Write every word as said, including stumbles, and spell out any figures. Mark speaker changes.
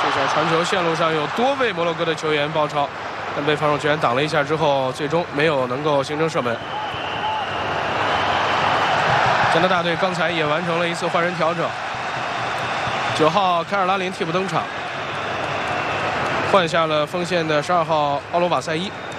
Speaker 1: 这下传球线路上有多位摩洛哥的球员包抄，但被防守球员挡了一下之后，最终没有能够形成射门。加拿大队刚才也完成了一次换人调整，九号凯尔拉林替补登场，换下了锋线的十二号奥罗瓦塞伊。